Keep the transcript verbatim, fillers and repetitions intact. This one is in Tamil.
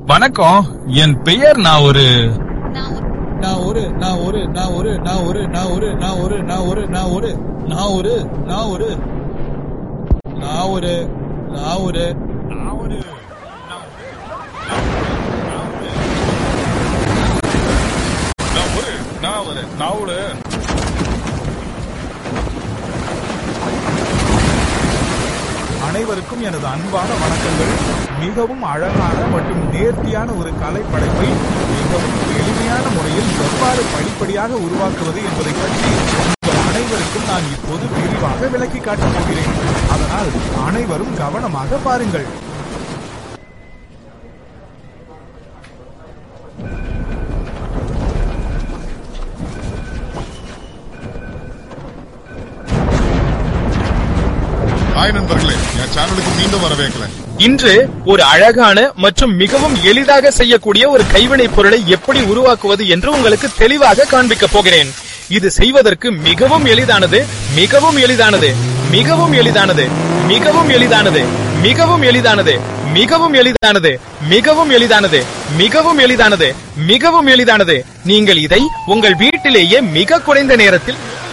வணக்கம், என் பெயர் நான் ஒரு நான் ஒரு நான் ஒரு நான் ஒரு நான் ஒரு நான் ஒரு நான் ஒரு நான் ஒரு நான் ஒரு நான் ஒரு நான் ஒரு நான் ஒரு நான் ஒரு நான் ஒரு நான் ஒரு நான் ஒரு அனைவருக்கும் எனது அன்பான வணக்கங்கள். மிகவும் அழகான மற்றும் நேர்த்தியான ஒரு கலை படைப்பை மிகவும் எளிமையான முறையில் எவ்வாறு படிப்படியாக உருவாக்குவது என்பதை பற்றி உங்கள் அனைவருக்கும் நான் இப்போது விரிவாக விளக்கி காட்டப் போகிறேன். அதனால் அனைவரும் கவனமாக பாருங்கள். ஹாய் நண்பர்களே, என் சேனலுக்கு மீண்டும் வரவேற்கிறேன். இன்று ஒரு அழகான மற்றும் மிகவும் எளிதாக செய்யக்கூடிய ஒரு கைவினைப் பொருளை எப்படி உருவாக்குவது என்று உங்களுக்கு தெளிவாக காண்பிக்க போகிறேன். இது செய்வதற்கு மிகவும் எளிதானது, மிகவும் எளிதானது, மிகவும் எளிதானது, மிகவும் எளிதானது, மிகவும் எளிதானது, மிகவும் எளிதானது, மிகவும் எளிதானது, மிகவும் எளிதானது, மிகவும் எளிதானது. நீங்கள் இதை உங்கள் வீட்டிலேயே மிக குறைந்த நேரத்தில்